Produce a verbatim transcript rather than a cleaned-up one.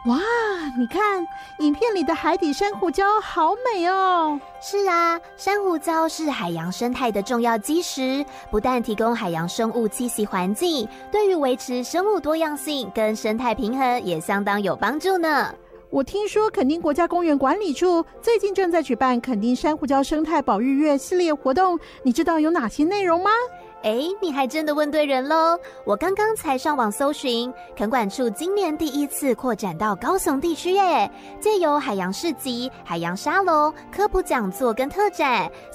哇，你看影片里的海底珊瑚礁好美哦。 是啊，珊瑚礁是海洋生态的重要基石，不但提供海洋生物栖息环境，对于维持生物多样性跟生态平衡也相当有帮助呢。 我听说垦丁国家公园管理处最近正在举办垦丁珊瑚礁生态保育月系列活动，你知道有哪些内容吗？ 哎，你还真的问对人咯，我刚刚才上网搜寻，垦管处今年第一次扩展到高雄地区耶，借由海洋市集、海洋沙龙、科普讲座跟特展，